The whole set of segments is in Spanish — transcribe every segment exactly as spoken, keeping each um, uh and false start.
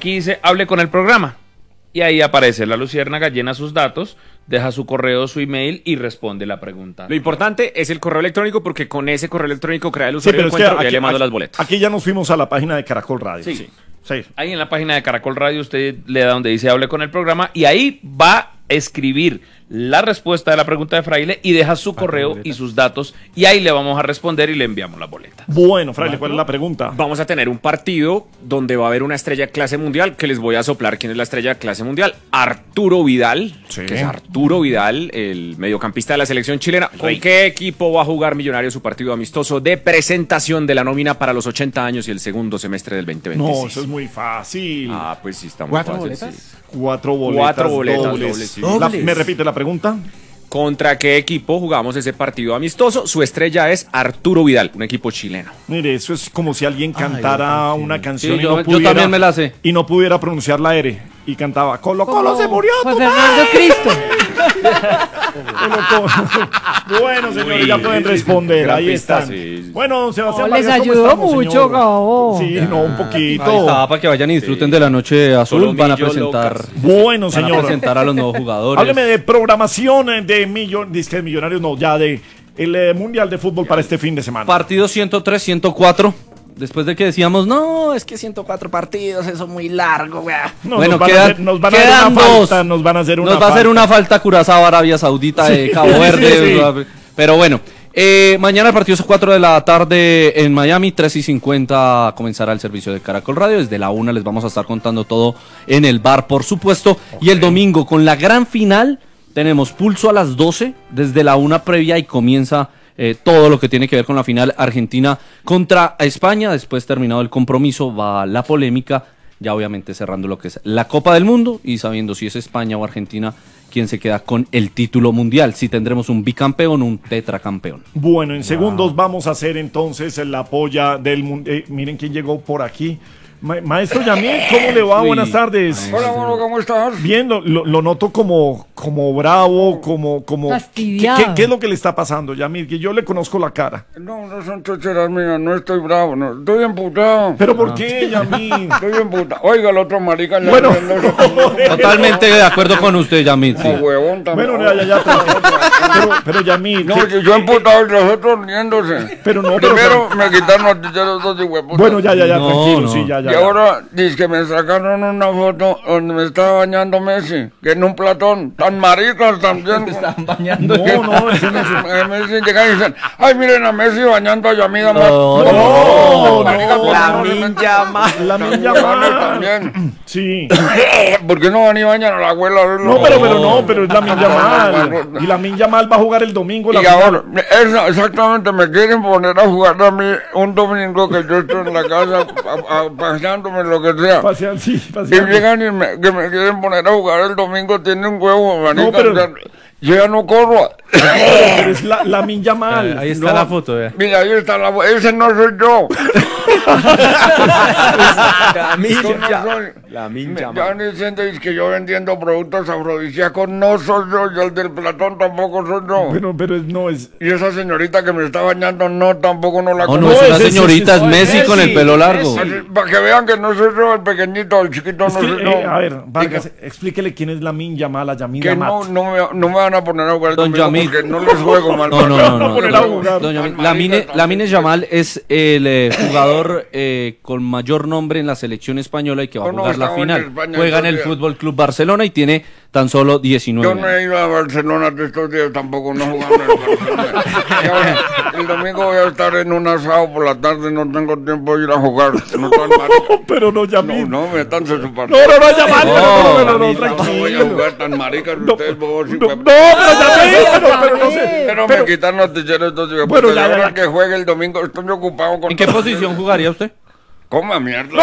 aquí dice, hable con el programa. Y ahí aparece la luciérnaga, llena sus datos, deja su correo, su email y responde la pregunta. Lo importante es el correo electrónico, porque con ese correo electrónico crea el usuario Sí, del pero es encuentro que y ahí aquí- le mando aquí- las boletas. Aquí ya nos fuimos a la página de Caracol Radio. Sí. Sí. Sí. Ahí en la página de Caracol Radio usted le da donde dice hable con el programa y ahí va a escribir la respuesta de la pregunta de Fraile y deja su correo y sus datos y ahí le vamos a responder y le enviamos la boleta. Bueno, Fraile, ¿cuál es la pregunta? Vamos a tener un partido donde va a haber una estrella clase mundial, que les voy a soplar quién es la estrella clase mundial. Arturo Vidal, Sí. que es Arturo Vidal, el mediocampista de la selección chilena. ¿Con Rey. qué equipo va a jugar Millonarios su partido amistoso de presentación de la nómina para los ochenta años y el segundo semestre del veinte veintiséis? No, eso es muy fácil. Ah, pues sí, está muy ¿Cuatro fácil, boletas? sí. Cuatro boletas. Cuatro boletas dobles. dobles, sí. La- Dobles. ¿Me repite la pregunta? ¿Contra qué equipo jugamos ese partido amistoso? Su estrella es Arturo Vidal, un equipo chileno. Mire, eso es como si alguien cantara una canción Sí, y yo- no yo pudiera, también me la sé. y no pudiera pronunciar la R y cantaba Colo Colo se murió tu José madre". Fernando Cristo. Colo, Colo. Bueno, señores, Uy, ya pueden sí, responder. gran Ahí pista, están. sí, sí. Bueno, don Sebastián No, les Vargas, ¿cómo ayudó estamos, mucho, señor? Gabo. Sí, no, un poquito. Ahí está, para que vayan y disfruten de la noche azul. Solomillo Van a presentar, Locas. Bueno, van a señor. presentar a los nuevos jugadores. Hábleme de programación de millon, disque de millonarios, no, ya de el eh, Mundial de Fútbol para este fin de semana. Partido ciento tres, ciento cuatro. Después de que decíamos, no, es que ciento cuatro partidos, eso es muy largo, weá. No, bueno, nos van, quedan, a hacer, nos van a hacer quedan una dos. falta, nos van a hacer una Nos va a hacer falta. una falta Curazao, Arabia Saudita, de Sí, Cabo sí, Verde. sí. Pero bueno, eh, mañana el partido es a cuatro de la tarde en Miami, tres y cincuenta comenzará el servicio de Caracol Radio. Desde la una les vamos a estar contando todo en el bar, por supuesto. Y el domingo, con la gran final, tenemos pulso a las doce, desde la una previa y comienza eh, todo lo que tiene que ver con la final Argentina contra España. Después, terminado el compromiso, va la polémica, ya obviamente cerrando lo que es la Copa del Mundo y sabiendo si es España o Argentina quien se queda con el título mundial, si tendremos un bicampeón o un tetracampeón. Bueno, en segundos vamos a hacer entonces la polla del mundo. Eh, miren quién llegó por aquí. Ma- Maestro Yamil, ¿cómo le va? Uy, Buenas tardes. Hola, bueno, ¿cómo estás? Bien, lo, lo- lo noto como, como bravo, como... como Fastidiado. ¿Qué, qué, qué es lo que le está pasando, Yamil? Que yo le conozco la cara. No, no son chocheras mías, no estoy bravo, no, estoy emputado. ¿Pero por qué, Yamil? Estoy emputado. Oiga, el otro marica ya Bueno. riéndose. Totalmente de acuerdo con usted, Yamit. sí. Ah, huevón también. Bueno, ya, ya, ya. Pero, pero, pero Yamil... No, ¿qué- que yo emputado y los otros riéndose. Pero no, pero- Primero me quitaron los ticheros dos y huevos. Bueno, ya, ya, ya, No, tranquilo, no. sí, ya, ya. Y ahora dice que me sacaron una foto donde me estaba bañando Messi, que en un platón, tan maricas también. bañando. No, no, ese no es... Eh, Messi llegan y dicen, ay, miren a Messi bañando a Yamida. No, no, Marica, no, ¿por qué la no le Minja meten- Mal. La Minja Mal Mal. también. Sí. ¿Por qué no van y bañan a la abuela? No, pero, pero no, pero es la Minja No, Mal. no, Y la Minja Mal va a jugar el domingo. La Y final. ahora, eso, exactamente, me quieren poner a jugar a mí un domingo que yo estoy en la casa a- a- paseándome, lo que sea. Pasean, sí, Y pasean. llegan y me, que me quieren poner a jugar el domingo, tiene un huevo, marica. pero- o sea, yo ya no corro. Pero es la, la Minja Mal. Ahí está No, la foto, vea. Mira, ahí está la... Ese no soy yo. La Yo no Minja. soy. La Me Minja. estaban diciendo es que yo vendiendo productos afrodisíacos, no soy yo, y el del Platón tampoco soy yo. Bueno, pero es- no es. Y esa señorita que me está bañando, no, tampoco no la No, no, conozco. es una ese sí, señorita, sí, es sí, Messi Messi, con el pelo largo. Messi. Así, para que vean que no soy yo el pequeñito, el chiquito Es no que, soy yo. eh, a ver, Vargas, Y explíquele quién es la Minja Mal, la Yamil que Amat. no, no, me, no me van a poner a jugar el Don domingo Yamil. porque no les juego mal. No, no, no, no. poner a jugar. Doña Min- Lamine, Lamine Yamal es el eh, jugador eh, con mayor nombre en la selección española y que va a No, no, jugar la estaba en final. España Juega en el estos días. Fútbol Club Barcelona y tiene tan solo diecinueve Yo no he años. ido a Barcelona de estos días tampoco, no jugando en el Barcelona. Y ahora, el domingo voy a estar en un asado por la tarde, no tengo tiempo de ir a jugar. No, tan marica. Pero no, no, Yamil. No, no, metanse su no, partido. no, no, Yamal, No, pero no, no, no, no, Yamil, No voy a tranquilo. jugar tan maricas No, ustedes, bobos y no, huevos. no, pero Yamil, pero, pero no sé. Pero, pero- me quitan los ticheros estos días. Bueno, Bueno, ya, ya, ahora ya. que juegue el domingo, estoy ocupado con... ¿En qué posición jugaría usted? Coma mierda.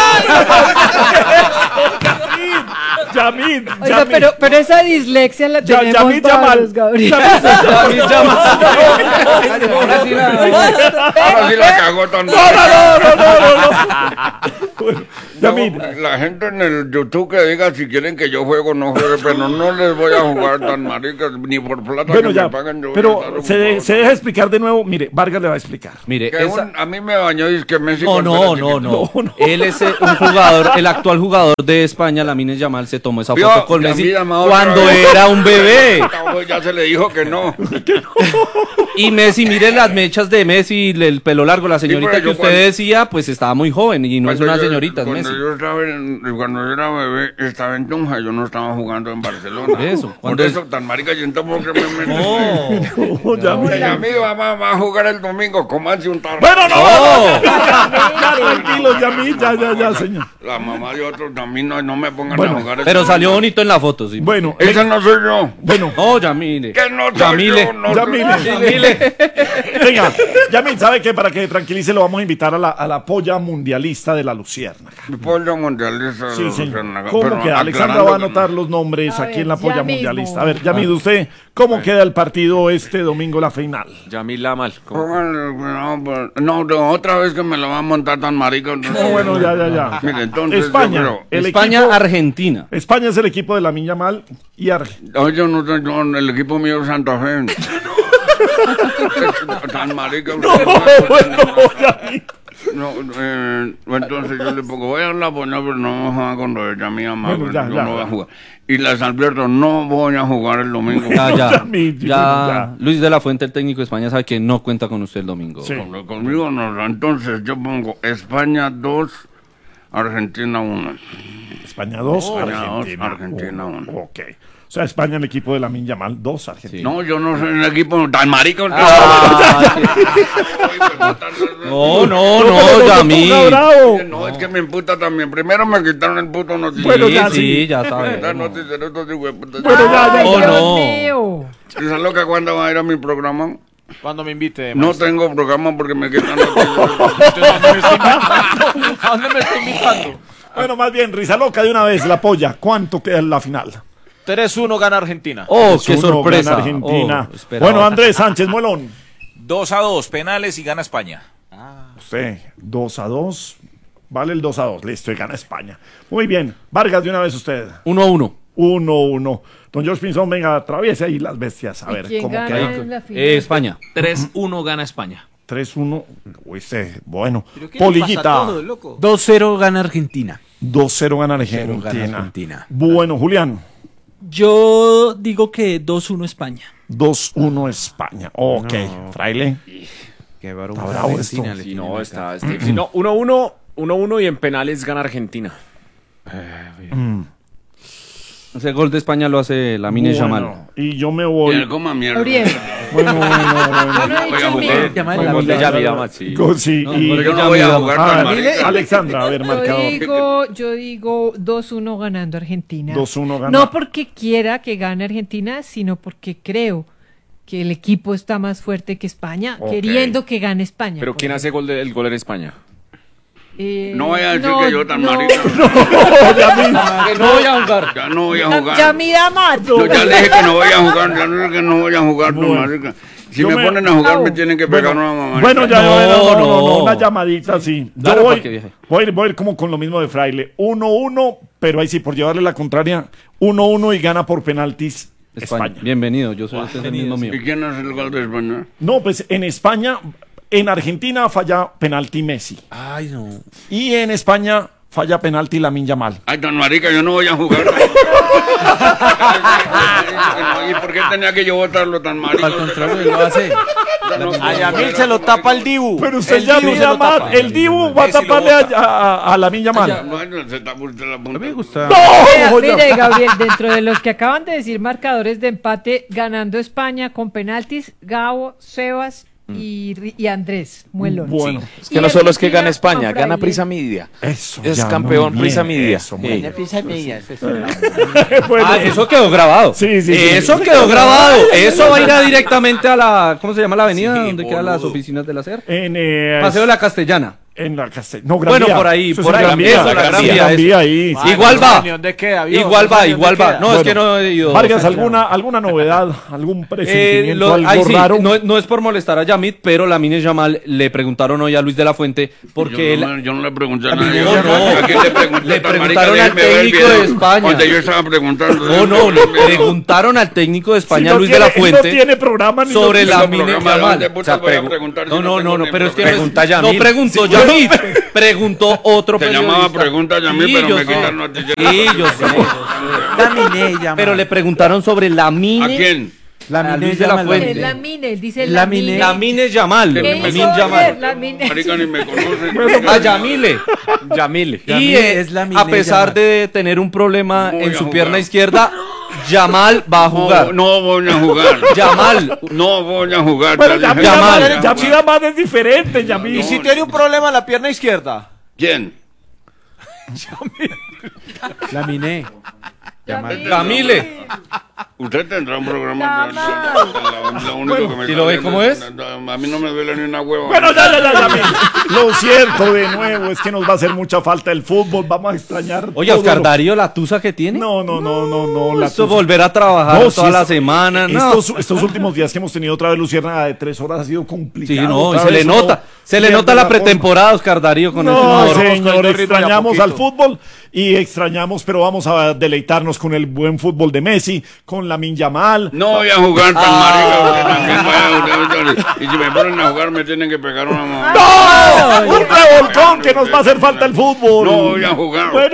Yamil, Oiga, Yamil. pero, pero esa dislexia la Ya- tenemos Yamil Yamal. todos, Gabriel. Yamil Yamal. Ahora sí la- Ahora sí la cagó tan No, no, no, no, no, no. Bueno, Yamil. La gente en el YouTube que diga si quieren que yo juego o no juegue, pero no les voy a jugar tan maricas, ni por plata Bueno, que ya, me paguen. Yo voy a pero estar se, ocupado. se deja explicar de nuevo. Mire, Vargas le va a explicar. Mire, Que esa- un- a mí me bañó y es que Messi... No, con no, pelo no, chiquito. no, No, no. Él es eh, un jugador, el actual jugador de España, Lamine Yamal, se tomó esa Vio, foto con Yamil Messi llamado cuando otra vez. era un bebé. Ya se le dijo que no. Y Messi, mire las mechas de Messi, el pelo largo, la señorita pero que yo usted cuando- decía, pues estaba muy joven y no es Cuando una yo- señorita, es cuando Messi. Yo estaba en- cuando yo era bebé, estaba en Tunja, yo no estaba jugando en Barcelona. Eso, Por cuando eso, tan marica, yo entonces porque me metí. Oh, Yamil. Y a mí va, va- va a jugar el domingo, comanse un tarro. Bueno, no, ¡Oh! ya, tranquilo, Yamil, ya, ya, ya, señor. La mamá de otros también no, no me pongan Bueno, a jugar. Pero ese salió domingo. bonito en la foto, sí. Bueno, Ese no soy yo. bueno, No, Yamile. Que no soy Yamile. yo. No Yamile. soy- Yamile. venga, Yamil, ¿sabe qué? Para que tranquilice, lo vamos a invitar a la, a la polla mundialista de la Luciérnaga. Mi pollo mundialista. Sí, o señor. sea, naga- ¿Cómo pero queda? Alexandra aclarando va a que- anotar los nombres A aquí ver, en la polla ya mismo. mundialista. A ver, Yamil, usted, ¿cómo queda el partido este domingo, la final? Yamil Lamal. ¿cómo? Póngale, No, pues, no, no, otra vez que me lo va a montar tan marica. No, No, bueno, ya, ya, ya. Mire, entonces. España, yo creo- el España, equipo- Argentina. España es el equipo de la Minya Mal y Argentina. Oye, yo no sé, yo, el equipo mío es Santa Fe. Tan marica. No, eh, entonces yo le pongo, voy a la poner, pero no vamos a jugar con lo de Yamil Amado, Bueno, ya, yo ya, no voy ya. a jugar. Y les advierto, no voy a jugar el domingo. Ya, ya. Yamil, Ya, ya. Luis de la Fuente, el técnico de España, sabe que no cuenta con usted el domingo. Sí. Con- Conmigo no, entonces yo pongo España dos, Argentina uno. España dos, España Argentina dos, Argentina uno. uno. Ok. O sea, España el equipo de la Minya Mal dos, Argentina. No, yo no soy un equipo tan marica. No, no, No, no, pero se Yamil. ponga bravo. No, es que me imputa también. Primero me quitaron el puto noticiero. Bueno, Sí, ya, sí, sí. ya Está sabe. noticiero, estos hijueputas. Bueno, ya, ya. Ay, Oh, Dios no. mío. ¿Y sabes lo que cuando va a ir a mi programa? Cuando me invite. No maestro. tengo programa porque me quitan noticiero. ¿A dónde me está invitando? Bueno, más bien, risa loca de una vez, la polla. ¿Cuánto queda en la final? tres uno gana Argentina. Oh, qué tres uno sorpresa. gana Argentina. Oh, esperaba. Bueno, Andrés Sánchez Muelón. dos a dos, penales y gana España. Usted, dos a dos. Vale el dos a dos. Listo, y gana España. Muy bien. Vargas, de una vez usted. uno a uno. uno uno. Don George Pinzón, venga, atraviese ahí las bestias. A ¿Y ver, quién ¿cómo gana queda? en la final? Eh, España. tres uno gana España. tres uno. Uy, sí, bueno. ¿Pero qué le pasa a Polillita. todo, loco? dos cero gana Argentina. dos cero gana cero gana Argentina. Argentina. Bueno, Julián. Yo digo que dos uno España. dos uno España. Ok, Fraile. Qué varón. Está bravo esto. Sí, no, está. este- sí, no, uno uno, uno uno y en penales gana Argentina. Ese gol de España lo hace Lamine Yamal. Bueno, y yo me Y él voy. coma mierda. Gabriel. Bueno, bueno, bueno. Yo no he Voy a dicho jugar. mío. Yamal, Bueno, la Gol de ya, Yamal, ya, Yamal, sí. Go- sí, No, y- Pero yo no voy a jugar Ah, tan marica. Alexandra, a ver, Yo marcador. digo, yo digo dos uno ganando Argentina. dos uno gana. No porque quiera que gane Argentina, sino porque creo que el equipo está más fuerte que España, Ok. queriendo que gane España. Pero por ¿quién hace ejemplo. gol de- el gol en España? Eh, No voy a decir no, que yo tan no. marica. Que no voy a jugar. Ya no voy a Ya, jugar. ya mira más. Yo ya le dije que no voy a jugar, ya le dije que no voy a jugar, Bueno. marica. Si Yo me, me- ponen a jugar, me Au. tienen que pegar una mamá. Bueno, ya, No, no, no, no, no, no. una llamadita así. Yo Dale, voy, porque viaje. voy, a ir, voy a ir como con lo mismo de Fraile. uno uno, pero ahí sí, por llevarle la contraria, uno uno y gana por penaltis España. España. Bienvenido, yo soy este es el mismo mío. ¿Y quién hace el gol de España? No, pues en España, en Argentina falla penalti Messi. Ay, no. Y en España falla penalti Lamine Yamal. Ay, tan marica, yo no voy a jugar. ¿Y por qué tenía que yo votarlo tan marica? Al contrario, lo hace. A Yamil se lo tapa el Dibu. Pero usted El ya Dibu se mira lo más, tapa. el Dibu va a Messi lo taparle a, bota. a, a Lamine Yamal. Bueno, se tapa usted la punta. Me gusta. Mira, ¡No! ya- mire, Gabriel, dentro de los que acaban de decir marcadores de empate, ganando España con penaltis, Gabo, Sebas y, Ri- y Andrés Muelón. Bueno, Es que no solo es que gana España, gana Prisa Media. eso. Es ya, campeón muy Prisa bien, Media. eso, muy Sí. bien. Ah, Bueno, eso quedó grabado. Sí, sí, sí. Eso quedó grabado. Eso va a ir a directamente a la, ¿cómo se llama la avenida? Sí, donde quedan las boludo. oficinas de la S E R. en, eh, Paseo de la Castellana. En la Castell- no, Gran Bueno, Vía. por ahí, Eso es por en ahí, Gran Vía. eso, la Gran Vía, Gran eso. Vía ahí. Ah, Igual ¿esa va. reunión de qué, avión? Igual ¿Esa va, reunión igual de va. qué? No, es que no he ido. Vargas, Santiago. ¿alguna, ¿alguna novedad? ¿Algún Eh, presentimiento? lo- ¿Algo ay, sí, raro? no, no es por molestar a Yamit, pero la Mine Yamal le preguntaron hoy a Luis de la Fuente porque yo, no, él. me- yo no le pregunté a A mí nadie. no, no. ¿A quién le pregunté? Le Esta preguntaron marica, al déjeme ver el técnico de video España. Donde yo estaba preguntando. No, no, le Déjeme ver. preguntaron al técnico de Si España, no Luis tiene- de la él Fuente, no tiene programa ni sobre no la Ese Mine programa, ¿de Yamal. dónde putas O sea, voy a pregu- preguntar si no, no no, tengo no, no, ni pero es que Pregunta no, Yamil. no preguntó Sí, Yamil, preguntó otro Te periodista. llamaba pregunta Yamil, Sí, pero yo me sé. quitaron a ti. Sí, yo sé. La Mine llama. Pero le preguntaron sobre la Mine. ¿A quién? La a Mine Luis de la llama, Fuente. Es la Mine, él dice La la Mine. Mine. La Mine Yamal. ¿Qué ¿Qué La hizo Mine ayer? Yamal. La Mine. Marica ni me conoce. A Yamile. Yamile. Y Yamil eh, es la Mine a pesar Yamal. de tener un problema Voy en a su jugar. pierna izquierda, Yamal va a jugar. No, no voy a jugar. Yamal. No voy a jugar. Pero Ya Yamil dije, Yamal. Yamal, Yamil Yamal es diferente, Yamil. ¿Y si tiene un problema en la pierna izquierda? ¿Quién? La Mine. Yamil. Yamile. Usted tendrá un programa. Yamal. Lo- lo único que me ¿y está lo ve viendo cómo es? A mí no me duele ni una hueva. Bueno, ya, ya, ya, Yamil. Lo cierto de nuevo es que nos va a hacer mucha falta el fútbol. Vamos a extrañar. Oye, todo Oscar lo- Darío, la tusa que tiene. No, no, no, no, no. la Esto cosa- volver a trabajar No, toda sí, la esto- semana. No. Estos, estos últimos días que hemos tenido otra vez Luciérnaga de tres horas ha sido complicado. Sí, no, y Otra se le vez nota. uno Se le pierde nota la forma. pretemporada, Oscar Darío, con ese No, humor. señor, ritmo de a extrañamos al poquito. fútbol y extrañamos, pero vamos a deleitarnos con el buen fútbol de Messi, con Lamine Yamal. No voy a jugar tan marica. Usted también vaya, usted- usted- Y si me ponen a jugar, me tienen que pegar una mamá. ¡No! ¡Un revolcón que nos va a hacer falta el fútbol! No voy a jugar. Bueno,